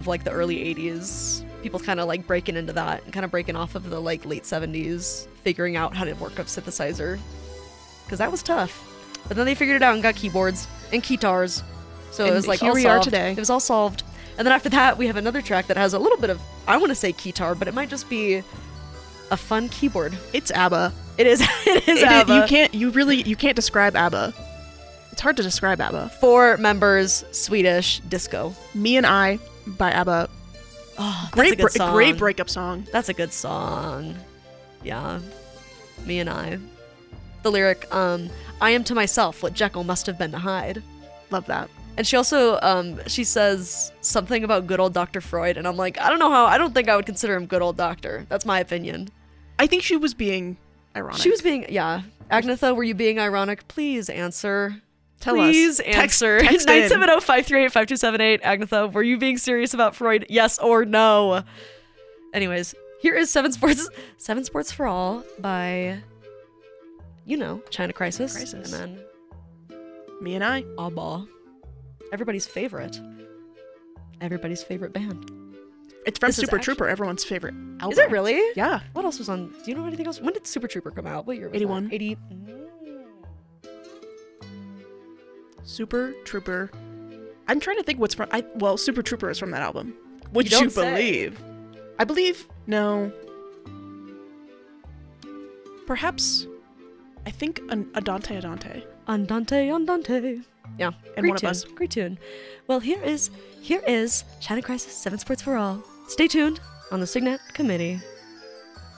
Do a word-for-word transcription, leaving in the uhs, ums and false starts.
like the early eighties. People kind of like breaking into that and kind of breaking off of the like late seventies, figuring out how to work a synthesizer. Because that was tough. But then they figured it out and got keyboards and guitars. So And it was like here all we solved. are today. It was all solved. And then after that, we have another track that has a little bit of, I want to say guitar, but it might just be a fun keyboard. It's ABBA. It is. It is It is- ABBA. you can't. You really. You can't describe ABBA. It's hard to describe ABBA. Four members, Swedish disco. Me and I by ABBA. Oh, Great, that's a good bre- song. great breakup song. That's a good song. Yeah. Me and I. The lyric, um, I am to myself what Jekyll must have been to Hyde. Love that. And she also, um, she says something about good old Doctor Freud, and I'm like, I don't know how, I don't think I would consider him good old doctor. That's my opinion. I think she was being ironic. She was being, yeah. Agnetha, were you being ironic? Please answer. Tell Please us. Text- answer. text in. nine seven zero, five three eight, five two seven eight. Agnetha, were you being serious about Freud? Yes or no? Anyways, here is Seven Sports Seven Sports for All by, you know, China Crisis. Crisis. And then Me and I. ABBA. Everybody's favorite. Everybody's favorite band. It's from This is Super actually- Trooper, everyone's favorite album. Is it really? Yeah. What else was on? Do you know anything else? When did Super Trooper come out? What year was eighty-one. that? eighty. Super Trooper. I'm trying to think what's from. I well, Super Trooper is from that album. Would You you, don't say. believe? I believe. No. Perhaps. I think an Andante Andante. Andante, Andante. Yeah, And great One of tune. Us. Great tune. Well, here is here is China Crisis Seven Sports for All. Stay tuned on the Signet Committee.